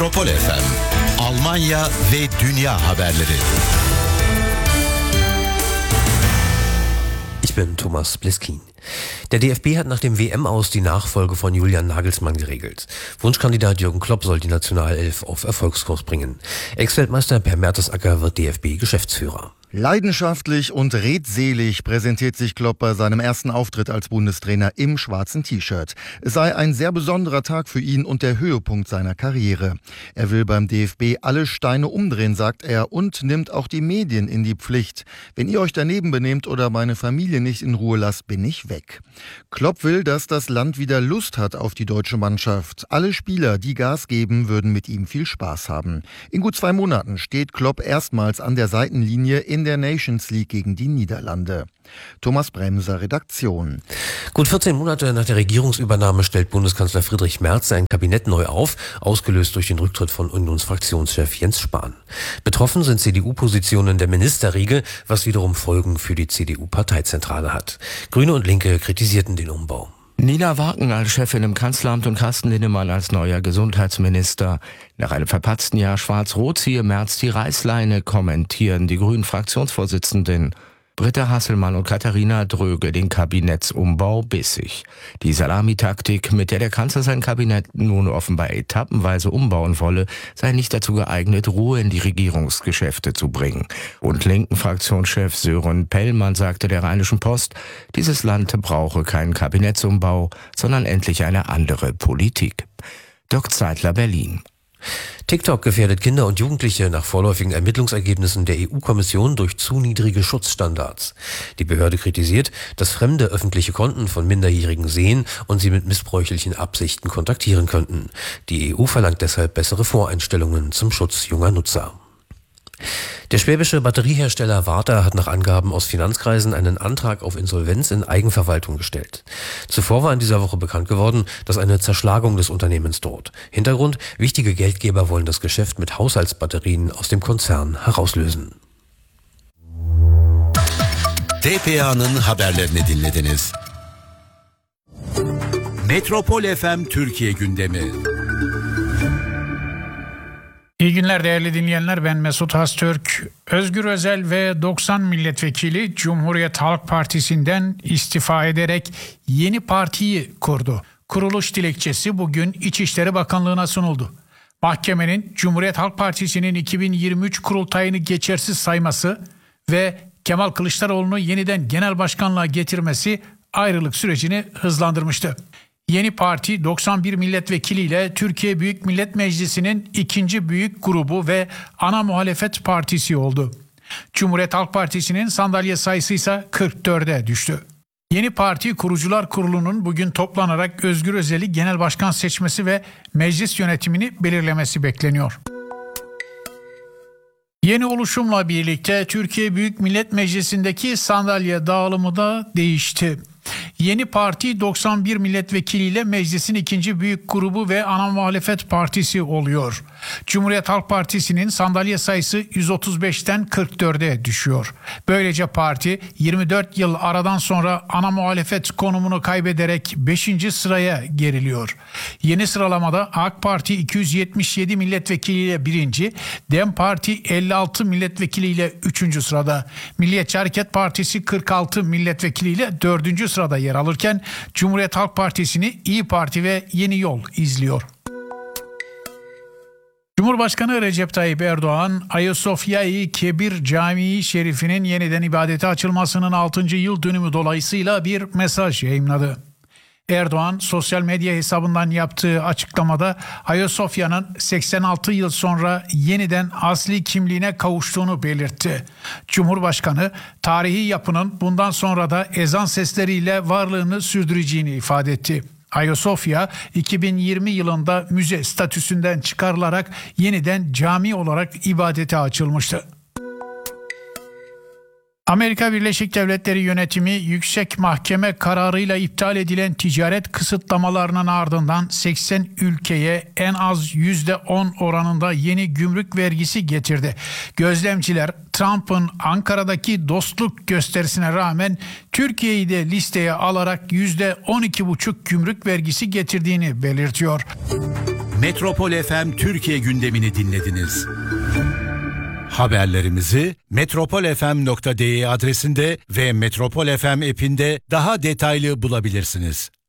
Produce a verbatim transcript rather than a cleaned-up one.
Metropol F M, Almanya ve Dünya haberleri. Ich bin Thomas Bliskin. Der D F B hat nach dem W M-Aus die Nachfolge von Julian Nagelsmann geregelt. Wunschkandidat Jürgen Klopp soll die Nationalelf auf Erfolgskurs bringen. Ex-Weltmeister Per Mertesacker wird D F B-Geschäftsführer. Leidenschaftlich und redselig präsentiert sich Klopp bei seinem ersten Auftritt als Bundestrainer im schwarzen T-Shirt. Es sei ein sehr besonderer Tag für ihn und der Höhepunkt seiner Karriere. Er will beim D F B alle Steine umdrehen, sagt er, und nimmt auch die Medien in die Pflicht. Wenn ihr euch daneben benehmt oder meine Familie nicht in Ruhe lasst, bin ich weg. Klopp will, dass das Land wieder Lust hat auf die deutsche Mannschaft. Alle Spieler, die Gas geben, würden mit ihm viel Spaß haben. In gut zwei Monaten steht Klopp erstmals an der Seitenlinie in der Nations League gegen die Niederlande. Thomas Bremser, Redaktion. Gut vierzehn Monate nach der Regierungsübernahme stellt Bundeskanzler Friedrich Merz sein Kabinett neu auf, ausgelöst durch den Rücktritt von Unionsfraktionschef Jens Spahn. Betroffen sind C D U-Positionen der Ministerriege, was wiederum Folgen für die C D U-Parteizentrale hat. Grüne und Linke kritisierten den Umbau. Nina Wagen als Chefin im Kanzleramt und Carsten Linnemann als neuer Gesundheitsminister. Nach einem verpatzten Jahr Schwarz-Rot ziehe Merz die Reißleine, kommentieren die grünen Fraktionsvorsitzenden. Britta Hasselmann und Katharina Dröge den Kabinettsumbau bissig. Die Salamitaktik, mit der der Kanzler sein Kabinett nun offenbar etappenweise umbauen wolle, sei nicht dazu geeignet, Ruhe in die Regierungsgeschäfte zu bringen. Und linken Fraktionschef Sören Pellmann sagte der Rheinischen Post, dieses Land brauche keinen Kabinettsumbau, sondern endlich eine andere Politik. Dirk Zeitler, Berlin. TikTok gefährdet Kinder und Jugendliche nach vorläufigen Ermittlungsergebnissen der E U-Kommission durch zu niedrige Schutzstandards. Die Behörde kritisiert, dass Fremde öffentliche Konten von Minderjährigen sehen und sie mit missbräuchlichen Absichten kontaktieren könnten. Die E U verlangt deshalb bessere Voreinstellungen zum Schutz junger Nutzer. Der schwäbische Batteriehersteller Varta hat nach Angaben aus Finanzkreisen einen Antrag auf Insolvenz in Eigenverwaltung gestellt. Zuvor war in dieser Woche bekannt geworden, dass eine Zerschlagung des Unternehmens droht. Hintergrund: wichtige Geldgeber wollen das Geschäft mit Haushaltsbatterien aus dem Konzern herauslösen. D P A'nın haberlerini dinlediniz. Metropol F M Türkiye gündemi. İyi günler değerli dinleyenler, ben Mesut Haztürk. Özgür Özel ve doksan milletvekili Cumhuriyet Halk Partisi'nden istifa ederek yeni partiyi kurdu. Kuruluş dilekçesi bugün İçişleri Bakanlığı'na sunuldu. Mahkemenin Cumhuriyet Halk Partisi'nin iki bin yirmi üç kurultayını geçersiz sayması ve Kemal Kılıçdaroğlu'nu yeniden genel başkanlığa getirmesi ayrılık sürecini hızlandırmıştı. Yeni parti doksan bir milletvekiliyle Türkiye Büyük Millet Meclisi'nin ikinci büyük grubu ve ana muhalefet partisi oldu. Cumhuriyet Halk Partisi'nin sandalye sayısı ise kırk dörde düştü. Yeni parti kurucular kurulunun bugün toplanarak Özgür Özel'i genel başkan seçmesi ve meclis yönetimini belirlemesi bekleniyor. Yeni oluşumla birlikte Türkiye Büyük Millet Meclisi'ndeki sandalye dağılımı da değişti. Yeni parti doksan bir milletvekiliyle meclisin ikinci büyük grubu ve ana muhalefet partisi oluyor. Cumhuriyet Halk Partisi'nin sandalye sayısı yüz otuz beşten kırk dörde düşüyor. Böylece parti yirmi dört yıl aradan sonra ana muhalefet konumunu kaybederek beşinci sıraya geriliyor. Yeni sıralamada AK Parti iki yüz yetmiş yedi milletvekiliyle birinci, DEM Parti elli altı milletvekiliyle üçüncü sırada. Milliyetçi Hareket Partisi kırk altı milletvekiliyle dördüncü sırada yer alırken Cumhuriyet Halk Partisi'ni İyi Parti ve Yeni Yol izliyor. Cumhurbaşkanı Recep Tayyip Erdoğan, Ayasofya-i Kebir Camii Şerifi'nin yeniden ibadete açılmasının altıncı yıl dönümü dolayısıyla bir mesaj yayımladı. Erdoğan, sosyal medya hesabından yaptığı açıklamada Ayasofya'nın seksen altı yıl sonra yeniden asli kimliğine kavuştuğunu belirtti. Cumhurbaşkanı, tarihi yapının bundan sonra da ezan sesleriyle varlığını sürdüreceğini ifade etti. Ayasofya iki bin yirmi yılında müze statüsünden çıkarılarak yeniden cami olarak ibadete açılmıştı. Amerika Birleşik Devletleri yönetimi yüksek mahkeme kararıyla iptal edilen ticaret kısıtlamalarının ardından seksen ülkeye en az yüzde on oranında yeni gümrük vergisi getirdi. Gözlemciler Trump'ın Ankara'daki dostluk gösterisine rağmen Türkiye'yi de listeye alarak yüzde on iki buçuk gümrük vergisi getirdiğini belirtiyor. Metropol F M Türkiye gündemini dinlediniz. Haberlerimizi metropol f m nokta d e adresinde ve Metropol F M app'inde daha detaylı bulabilirsiniz.